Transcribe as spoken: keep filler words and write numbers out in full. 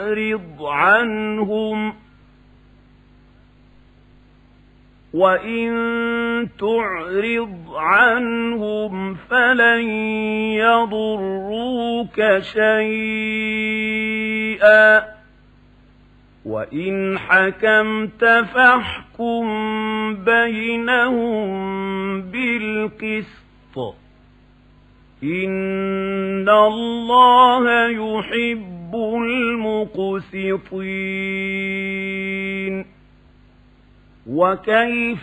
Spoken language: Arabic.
تعرض عنهم وإن تعرض عنهم فلن يضروك شيئا وإن حكمت فاحكم بينهم بالقسط إن الله يحب المقسطين. وكيف